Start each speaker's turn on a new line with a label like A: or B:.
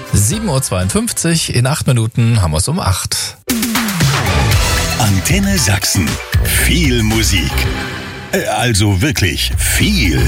A: 7:52 Uhr, in 8 Minuten haben wir es um 8.
B: Antenne Sachsen. Viel Musik. Also wirklich viel.